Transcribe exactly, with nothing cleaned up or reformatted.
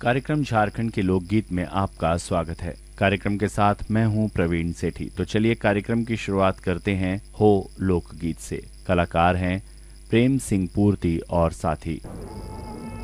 कार्यक्रम झारखंड के लोकगीत में आपका स्वागत है। कार्यक्रम के साथ मैं हूं प्रवीण सेठी। तो चलिए कार्यक्रम की शुरुआत करते हैं हो लोकगीत से। कलाकार हैं प्रेम सिंह पूर्ति और साथी।